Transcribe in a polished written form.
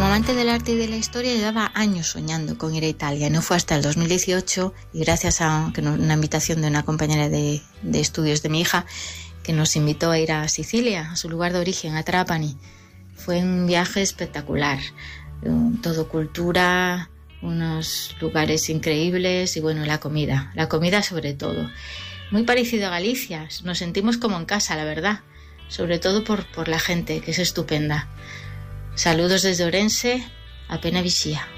Como amante del arte y de la historia, llevaba años soñando con ir a Italia. No fue hasta el 2018, y gracias a una invitación de una compañera de estudios de mi hija, que nos invitó a ir a Sicilia, a su lugar de origen, a Trapani. Fue un viaje espectacular. Todo cultura, unos lugares increíbles y bueno, la comida sobre todo. Muy parecido a Galicia, nos sentimos como en casa, la verdad, sobre todo por la gente, que es estupenda. Saludos desde Orense, a Pena Vixía.